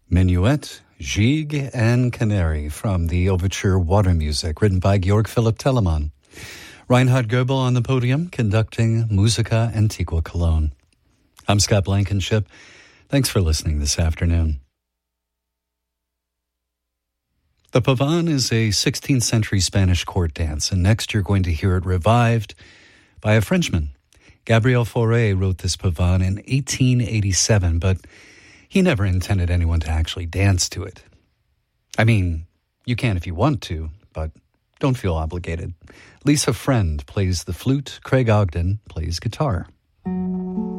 Minuet, Gigue and Canary from the overture Water Music, written by Georg Philipp Telemann. Reinhard Goebel on the podium, conducting Musica Antiqua Cologne. I'm Scott Blankenship. Thanks for listening this afternoon. The Pavane is a 16th century Spanish court dance, and next you're going to hear it revived by a Frenchman. Gabriel Fauré wrote this Pavane in 1887, but he never intended anyone to actually dance to it. I mean, you can if you want to, but don't feel obligated. Lisa Friend plays the flute, Craig Ogden plays guitar.